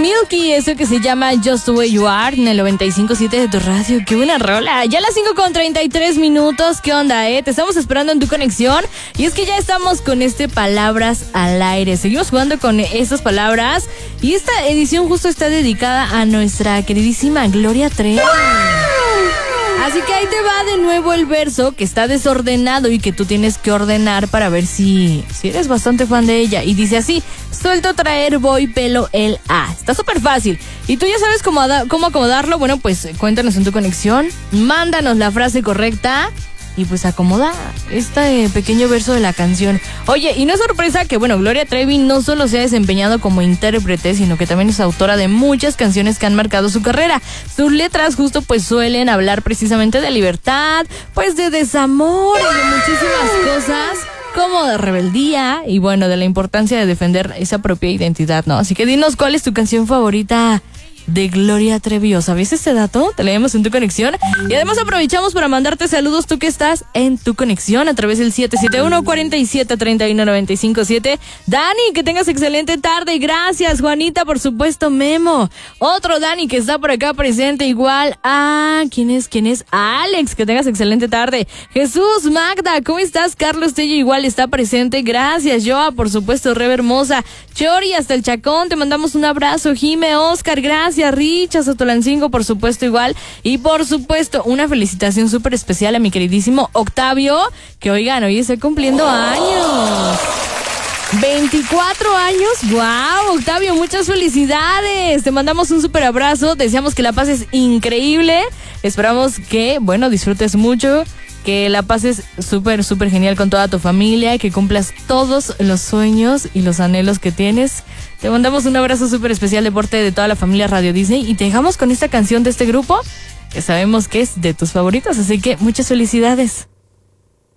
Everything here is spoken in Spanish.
Milky, eso que se llama Just the Way You Are, en el 95.7 de tu radio. ¡Qué buena rola! Ya las 5:33. ¿Qué onda, Te estamos esperando en tu conexión. Y es que ya estamos con Palabras al Aire. Seguimos jugando con estas palabras. Y esta edición justo está dedicada a nuestra queridísima Gloria Trevi. Así que ahí te va de nuevo el verso que está desordenado y que tú tienes que ordenar para ver si eres bastante fan de ella. Y dice así: suelto, traer, voy, pelo, el A. Está súper fácil. Y tú ya sabes cómo acomodarlo. Bueno, pues cuéntanos en tu conexión. Mándanos la frase correcta. Y pues acomoda este pequeño verso de la canción. Oye, y no es sorpresa que, Gloria Trevi no solo se ha desempeñado como intérprete, sino que también es autora de muchas canciones que han marcado su carrera. Sus letras justo pues suelen hablar precisamente de libertad, pues de desamor y de muchísimas cosas, como de rebeldía y de la importancia de defender esa propia identidad, ¿no? Así que dinos cuál es tu canción favorita de Gloria Trevi. ¿O sabías este dato? Te leemos en tu conexión. Y además aprovechamos para mandarte saludos tú que estás en tu conexión a través del 771-4731-957. Dani, que tengas excelente tarde. Gracias, Juanita, por supuesto, Memo. Otro Dani que está por acá presente igual. ¿Quién es? Alex, que tengas excelente tarde. Jesús, Magda, ¿cómo estás? Carlos Tello igual está presente. Gracias, Joa, por supuesto, Rebe hermosa. Chori, hasta el Chacón, te mandamos un abrazo. Jime, Oscar, gracias. Richa, Sotolancingo, por supuesto, igual. Y por supuesto, una felicitación súper especial a mi queridísimo Octavio, que oigan, hoy está cumpliendo años. 24 años, wow, Octavio, muchas felicidades. Te mandamos un súper abrazo, deseamos que la pases increíble. Esperamos que, disfrutes mucho, que la pases súper, súper genial con toda tu familia y que cumplas todos los sueños y los anhelos que tienes. Te mandamos un abrazo súper especial de parte de toda la familia Radio Disney y te dejamos con esta canción de este grupo que sabemos que es de tus favoritos, así que muchas felicidades.